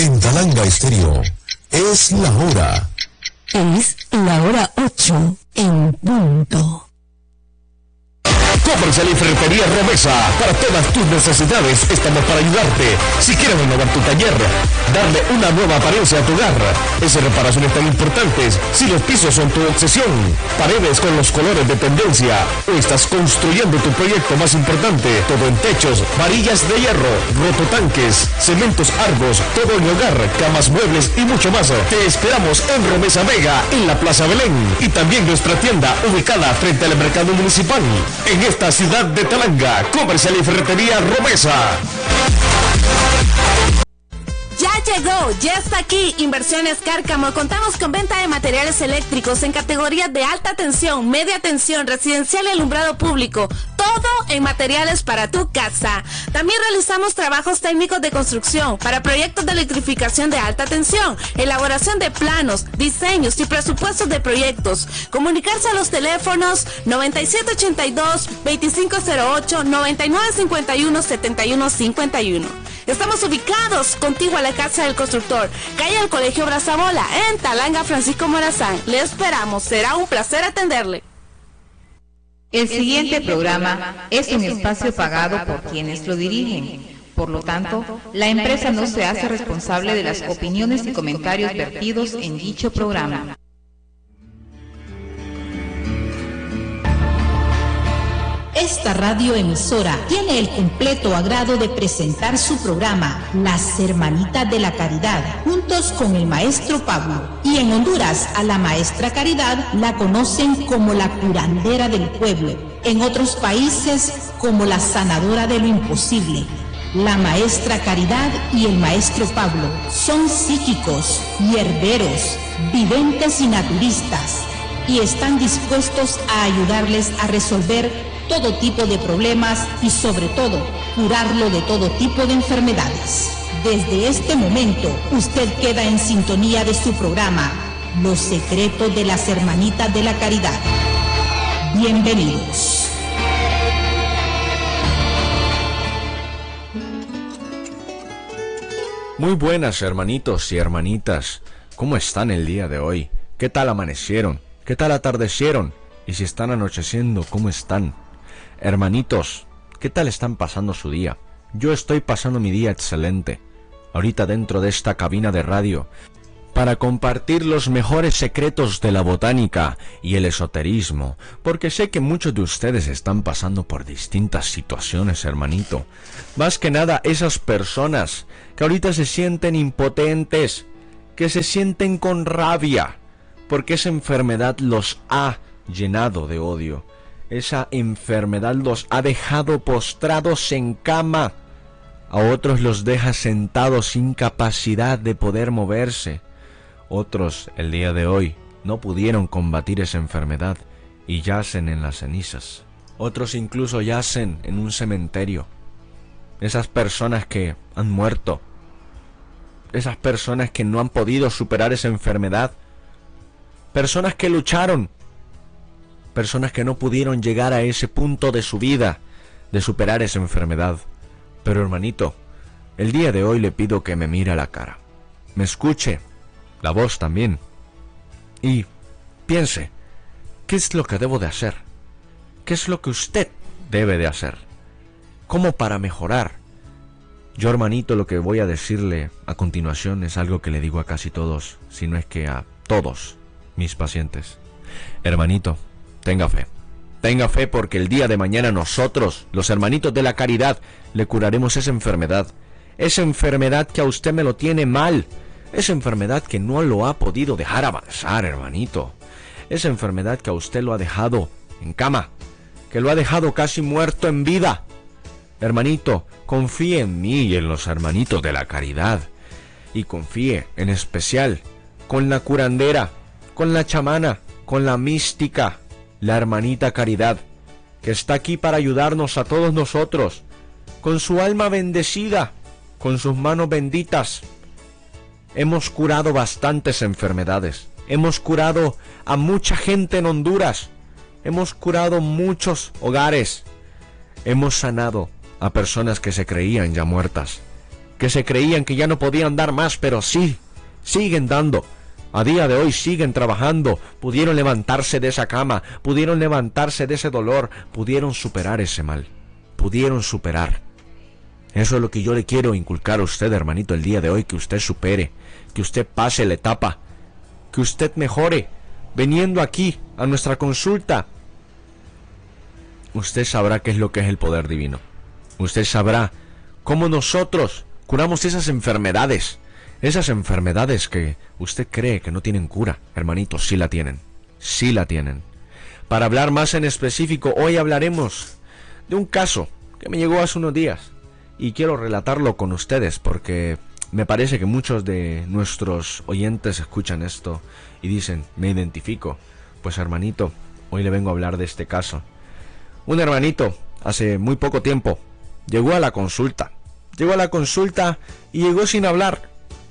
En Talanga Estéreo, es la hora. Es la hora 8 en punto. Comercial y Ferretería Romesa. Para todas tus necesidades estamos para ayudarte. Si quieres renovar tu taller, darle una nueva apariencia a tu hogar, esas reparaciones tan importantes. Si los pisos son tu obsesión, paredes con los colores de tendencia, o estás construyendo tu proyecto más importante, todo en techos, varillas de hierro, rototanques, cementos Argos, todo en hogar, camas, muebles y mucho más. Te esperamos en Romesa Vega, en la Plaza Belén, y también nuestra tienda ubicada frente al mercado municipal. En esta ciudad de Talanga, Comercial y Ferretería Romesa. Ya llegó, ya está aquí Inversiones Cárcamo. Contamos con venta de materiales eléctricos en categorías de alta tensión, media tensión, residencial y alumbrado público. Todo en materiales para tu casa. También realizamos trabajos técnicos de construcción para proyectos de electrificación de alta tensión, elaboración de planos, diseños y presupuestos de proyectos. Comunicarse a los teléfonos 9782-2508, 9951-7151. Estamos ubicados contigo a la Casa del Constructor, calle del Colegio Brazabola, en Talanga, Francisco Morazán. Le esperamos, será un placer atenderle. El siguiente programa es un espacio pagado por quienes lo dirigen. Por lo tanto, la empresa no se hace responsable de las opiniones y comentarios vertidos en dicho programa. Esta radioemisora tiene el completo agrado de presentar su programa Las Hermanitas de la Caridad, juntos con el maestro Pablo. Y en Honduras a la maestra Caridad la conocen como la curandera del pueblo, en otros países como la sanadora de lo imposible. La maestra Caridad y el maestro Pablo son psíquicos, hierberos, videntes y naturistas, y están dispuestos a ayudarles a resolver todo tipo de problemas y sobre todo curarlo de todo tipo de enfermedades. Desde este momento usted queda en sintonía de su programa Los Secretos de las Hermanitas de la Caridad. Bienvenidos. Muy buenas, hermanitos y hermanitas. ¿Cómo están el día de hoy? ¿Qué tal amanecieron? ¿Qué tal atardecieron? Y si están anocheciendo, ¿cómo están? Hermanitos, ¿qué tal están pasando su día? Yo estoy pasando mi día excelente, ahorita dentro de esta cabina de radio, para compartir los mejores secretos de la botánica y el esoterismo, porque sé que muchos de ustedes están pasando por distintas situaciones, hermanito. Más que nada esas personas que ahorita se sienten impotentes, que se sienten con rabia, porque esa enfermedad los ha llenado de odio. Esa enfermedad los ha dejado postrados en cama. A otros los deja sentados sin capacidad de poder moverse. Otros, el día de hoy, no pudieron combatir esa enfermedad y yacen en las cenizas. Otros incluso yacen en un cementerio. Esas personas que han muerto. Esas personas que no han podido superar esa enfermedad. Personas que lucharon. Personas que no pudieron llegar a ese punto de su vida, de superar esa enfermedad. Pero hermanito, el día de hoy le pido que me mire a la cara, me escuche, la voz también, y piense, ¿qué es lo que debo de hacer? ¿Qué es lo que usted debe de hacer? ¿Cómo para mejorar? Yo, hermanito, lo que voy a decirle a continuación es algo que le digo a casi todos, si no es que a todos mis pacientes. Hermanito, tenga fe porque el día de mañana nosotros, los hermanitos de la caridad, le curaremos esa enfermedad que a usted me lo tiene mal, esa enfermedad que no lo ha podido dejar avanzar, hermanito, esa enfermedad que a usted lo ha dejado en cama, que lo ha dejado casi muerto en vida. Hermanito, confíe en mí y en los hermanitos de la caridad, y confíe en especial con la curandera, con la chamana, con la mística, la hermanita Caridad, que está aquí para ayudarnos a todos nosotros, con su alma bendecida, con sus manos benditas. Hemos curado bastantes enfermedades, hemos curado a mucha gente en Honduras, hemos curado muchos hogares, hemos sanado a personas que se creían ya muertas, que se creían que ya no podían dar más, pero sí, siguen dando. A día de hoy siguen trabajando, pudieron levantarse de esa cama, pudieron levantarse de ese dolor, pudieron superar ese mal, pudieron superar. Eso es lo que yo le quiero inculcar a usted, hermanito, el día de hoy, que usted supere, que usted pase la etapa, que usted mejore. Viniendo aquí a nuestra consulta, usted sabrá qué es lo que es el poder divino. Usted sabrá cómo nosotros curamos esas enfermedades que usted cree que no tienen cura. Hermanito, sí la tienen, sí la tienen. Para hablar más en específico, hoy hablaremos de un caso que me llegó hace unos días y quiero relatarlo con ustedes porque me parece que muchos de nuestros oyentes escuchan esto y dicen, me identifico. Pues hermanito, hoy le vengo a hablar de este caso. Un hermanito, hace muy poco tiempo, llegó a la consulta y llegó sin hablar.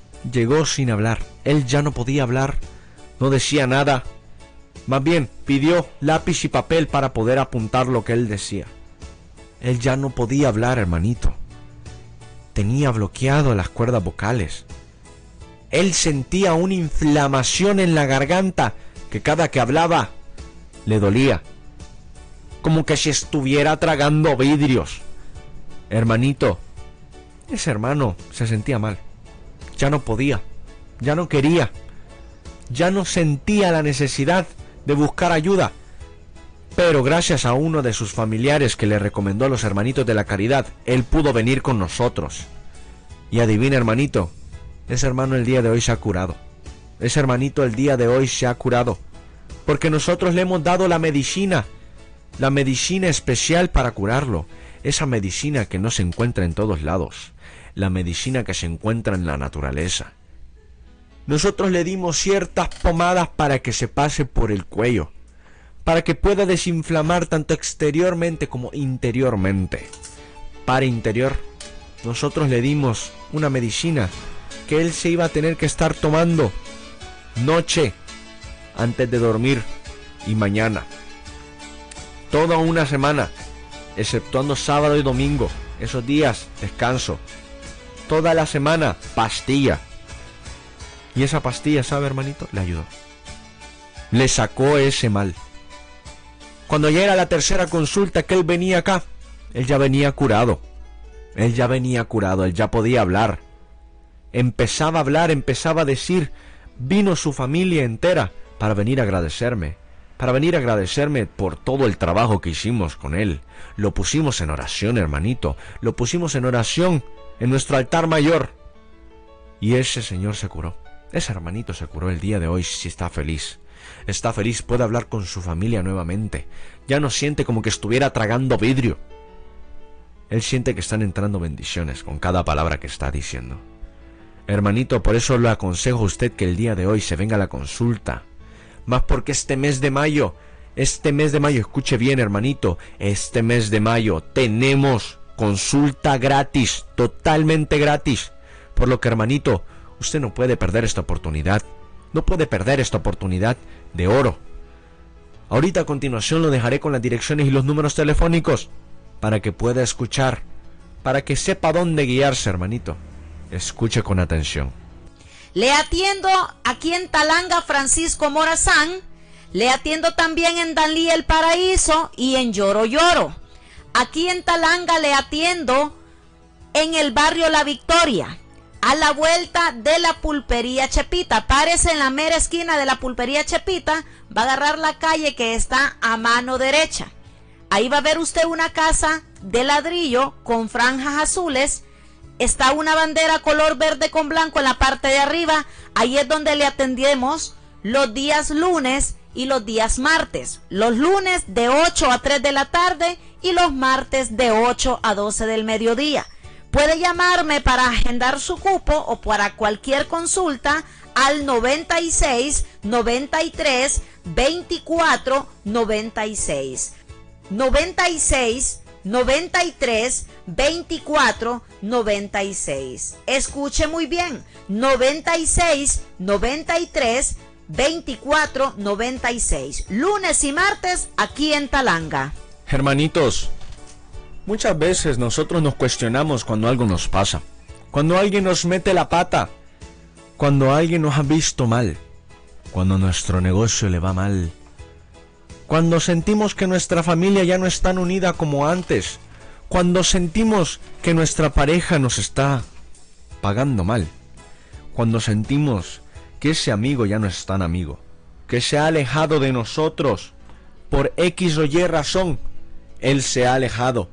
Él ya no podía hablar, no decía nada. Más bien, pidió lápiz y papel para poder apuntar lo que él decía. Él ya no podía hablar, hermanito. Tenía bloqueado las cuerdas vocales. Él sentía una inflamación en la garganta que cada que hablaba le dolía, como que si estuviera tragando vidrios. Hermanito, ese hermano se sentía mal. Ya no podía, ya no quería, ya no sentía la necesidad de buscar ayuda. Pero gracias a uno de sus familiares que le recomendó a los hermanitos de la caridad, él pudo venir con nosotros. Y adivina, hermanito, ese hermano el día de hoy se ha curado. Ese hermanito el día de hoy se ha curado. Porque nosotros le hemos dado la medicina especial para curarlo. Esa medicina que no se encuentra en todos lados. La medicina que se encuentra en la naturaleza. Nosotros le dimos ciertas pomadas para que se pase por el cuello, para que pueda desinflamar tanto exteriormente como interiormente. Para interior, nosotros le dimos una medicina que él se iba a tener que estar tomando noche antes de dormir y mañana. Toda una semana, exceptuando sábado y domingo, esos días descanso. Toda la semana, pastilla. Y esa pastilla, ¿sabe, hermanito? Le ayudó. Le sacó ese mal. Cuando ya era la tercera consulta que él venía acá, él ya venía curado. Él ya podía hablar. Empezaba a hablar, empezaba a decir. Vino su familia entera para venir a agradecerme. Para venir a agradecerme por todo el trabajo que hicimos con él. Lo pusimos en oración, hermanito. Lo pusimos en oración en nuestro altar mayor. Y ese señor se curó. Ese hermanito se curó el día de hoy. Sí, está feliz. Está feliz, puede hablar con su familia nuevamente. Ya no siente como que estuviera tragando vidrio. Él siente que están entrando bendiciones con cada palabra que está diciendo. Hermanito, por eso le aconsejo a usted que el día de hoy se venga a la consulta. Más porque este mes de mayo, escuche bien, hermanito, este mes de mayo tenemos consulta gratis, totalmente gratis. Por lo que, hermanito, usted no puede perder esta oportunidad. No puede perder esta oportunidad de oro. Ahorita a continuación lo dejaré con las direcciones y los números telefónicos para que pueda escuchar, para que sepa dónde guiarse, hermanito. Escuche con atención. Le atiendo aquí en Talanga, Francisco Morazán. Le atiendo también en Danlí El Paraíso y en Lloro Lloro. Aquí en Talanga le atiendo en el barrio La Victoria, a la vuelta de la pulpería Chepita. Párese en la mera esquina de la pulpería Chepita, va a agarrar la calle que está a mano derecha. Ahí va a ver usted una casa de ladrillo con franjas azules. Está una bandera color verde con blanco en la parte de arriba. Ahí es donde le atendemos los días lunes y los días martes. Los lunes de 8 a 3 de la tarde y los martes de 8 a 12 del mediodía. Puede llamarme para agendar su cupo o para cualquier consulta al 96 93 24 96. 96 93 24 96. Escuche muy bien. 96 93 24 96. Lunes y martes aquí en Talanga. Hermanitos, muchas veces nosotros nos cuestionamos cuando algo nos pasa. cuando alguien nos mete la pata, cuando alguien nos ha visto mal, cuando nuestro negocio le va mal, cuando sentimos que nuestra familia ya no es tan unida como antes, cuando sentimos que nuestra pareja nos está pagando mal, cuando sentimos que ese amigo ya no es tan amigo, que se ha alejado de nosotros por X o Y razón. Él se ha alejado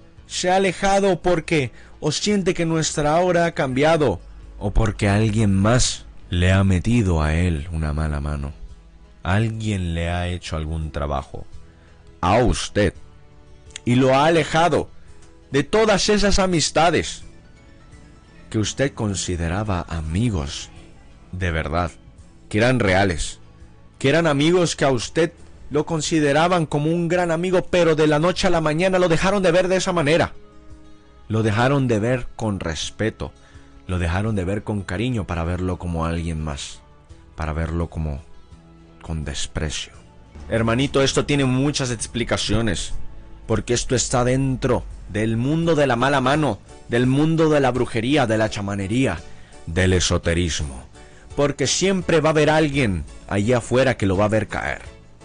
porque o siente que nuestra hora ha cambiado, o porque alguien más le ha metido a él una mala mano. Alguien le ha hecho algún trabajo a usted y lo ha alejado de todas esas amistades que usted consideraba amigos de verdad, que eran reales, que eran amigos que a usted lo consideraban como un gran amigo, pero de la noche a la mañana lo dejaron de ver de esa manera. Lo dejaron de ver con respeto, lo dejaron de ver con cariño para verlo como alguien más, para verlo como con desprecio. Hermanito, esto tiene muchas explicaciones, porque esto está dentro del mundo de la mala mano, del mundo de la brujería, de la chamanería, del esoterismo. Porque siempre va a haber alguien allá afuera que lo va a ver caer.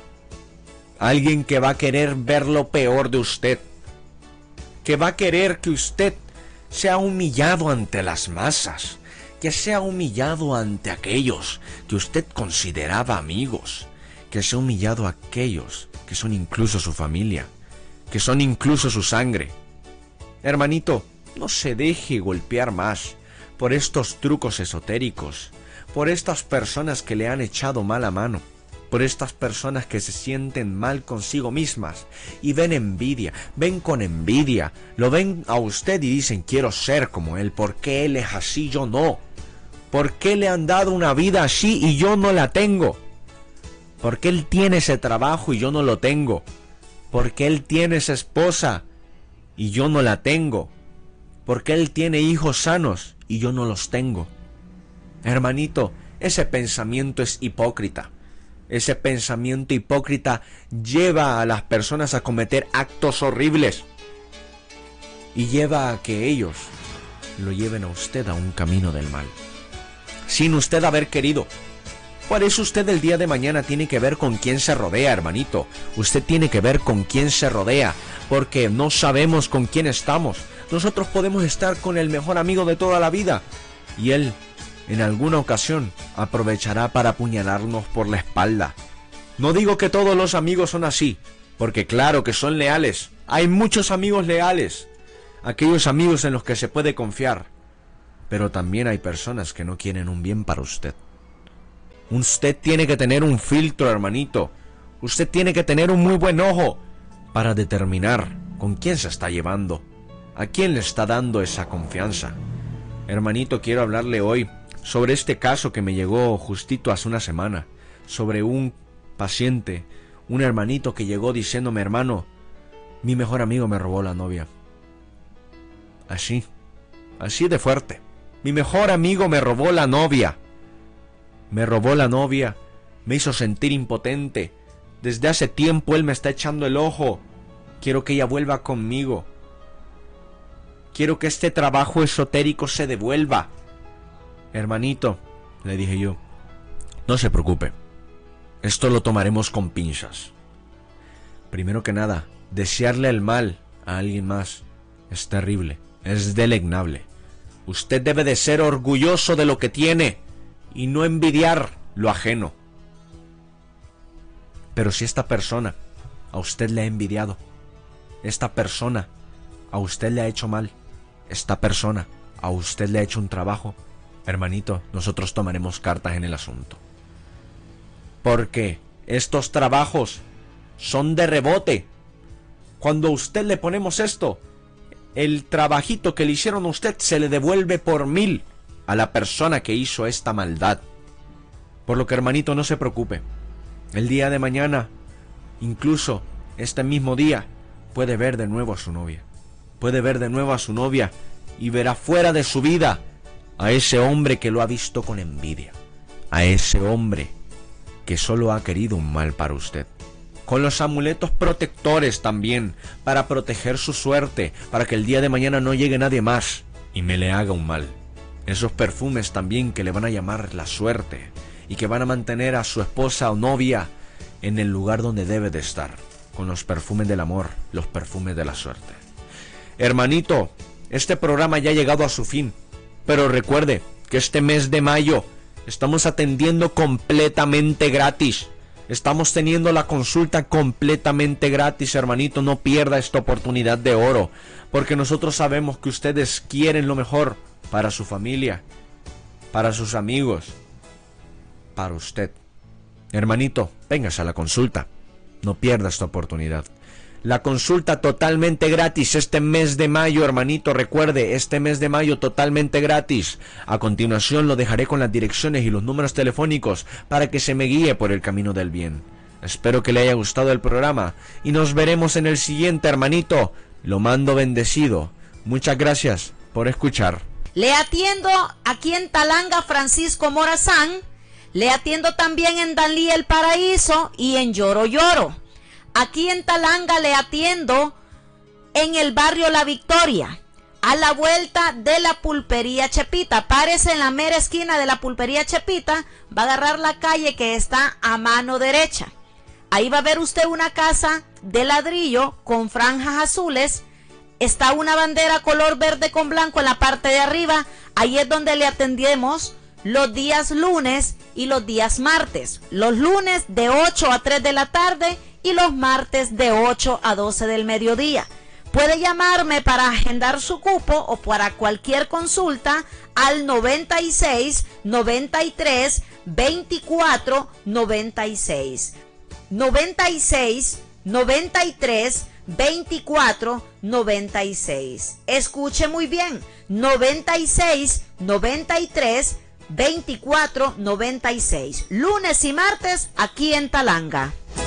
Alguien que va a querer ver lo peor de usted. Que va a querer que usted sea humillado ante las masas. Que sea humillado ante aquellos que usted consideraba amigos. Que sea humillado a aquellos que son incluso su familia. Que son incluso su sangre. Hermanito, no se deje golpear más por estos trucos esotéricos, por estas personas que le han echado mala mano, por estas personas que se sienten mal consigo mismas y ven envidia, ven con envidia, lo ven a usted y dicen quiero ser como él, ¿por qué él es así, yo no? ¿Por qué le han dado una vida así y yo no la tengo? ¿Por qué él tiene ese trabajo y yo no lo tengo? ¿Por qué él tiene esa esposa y yo no la tengo? ¿Por qué él tiene hijos sanos y yo no los tengo? Hermanito, ese pensamiento es hipócrita. Ese pensamiento hipócrita lleva a las personas a cometer actos horribles y lleva a que ellos lo lleven a usted a un camino del mal, sin usted haber querido. Por eso usted el día de mañana tiene que ver con quién se rodea, hermanito. Usted tiene que ver con quién se rodea, porque no sabemos con quién estamos. Nosotros podemos estar con el mejor amigo de toda la vida y él en alguna ocasión aprovechará para apuñalarnos por la espalda. No digo que todos los amigos son así, porque claro que son leales. Hay muchos amigos leales, aquellos amigos en los que se puede confiar. Pero también hay personas que no quieren un bien para usted. Usted tiene que tener un filtro, hermanito. Usted tiene que tener un muy buen ojo para determinar con quién se está llevando, a quién le está dando esa confianza. Hermanito, quiero hablarle hoy sobre este caso que me llegó justito hace una semana, sobre un paciente, un hermanito que llegó diciéndome, hermano, mi mejor amigo me robó la novia. Así de fuerte. Mi mejor amigo me robó la novia. Me robó la novia, me hizo sentir impotente. Desde hace tiempo él me está echando el ojo. Quiero que ella vuelva conmigo. Quiero que este trabajo esotérico se devuelva. Hermanito, le dije yo, no se preocupe. Esto lo tomaremos con pinzas. Primero que nada, desearle el mal a alguien más es terrible, es deleznable. Usted debe de ser orgulloso de lo que tiene y no envidiar lo ajeno. Pero si esta persona a usted le ha envidiado, esta persona a usted le ha hecho mal, esta persona a usted le ha hecho un trabajo, hermanito, nosotros tomaremos cartas en el asunto. Porque estos trabajos son de rebote. Cuando a usted le ponemos esto, el trabajito que le hicieron a usted se le devuelve por 1000 a la persona que hizo esta maldad. Por lo que, hermanito, no se preocupe. El día de mañana, incluso este mismo día, puede ver de nuevo a su novia. Puede ver de nuevo a su novia y verá fuera de su vida a ese hombre que lo ha visto con envidia. A ese hombre que solo ha querido un mal para usted. Con los amuletos protectores también, para proteger su suerte, para que el día de mañana no llegue nadie más y me le haga un mal. Esos perfumes también que le van a llamar la suerte y que van a mantener a su esposa o novia en el lugar donde debe de estar, con los perfumes del amor, los perfumes de la suerte. Hermanito, este programa ya ha llegado a su fin, pero recuerde que este mes de mayo estamos atendiendo completamente gratis. Estamos teniendo la consulta completamente gratis, hermanito. No pierda esta oportunidad de oro, porque nosotros sabemos que ustedes quieren lo mejor para su familia, para sus amigos, para usted. Hermanito, véngase a la consulta. No pierda esta oportunidad. La consulta totalmente gratis este mes de mayo, hermanito. Recuerde, este mes de mayo totalmente gratis. A continuación lo dejaré con las direcciones y los números telefónicos para que se me guíe por el camino del bien. Espero que le haya gustado el programa y nos veremos en el siguiente, hermanito. Lo mando bendecido. Muchas gracias por escuchar. Le atiendo aquí en Talanga, Francisco Morazán. Le atiendo también en Danlí El Paraíso y en Lloro Lloro. Aquí en Talanga le atiendo en el barrio La Victoria, a la vuelta de la pulpería Chepita. Párese en la mera esquina de la pulpería Chepita, va a agarrar la calle que está a mano derecha. Ahí va a ver usted una casa de ladrillo con franjas azules. Está una bandera color verde con blanco en la parte de arriba. Ahí es donde le atendemos los días lunes y los días martes. Los lunes de 8 a 3 de la tarde y los martes de 8 a 12 del mediodía. Puede llamarme para agendar su cupo o para cualquier consulta al 96 93 24 96. 96 93 24 96. Escuche muy bien. 96 93 24 96. Lunes y martes aquí en Talanga.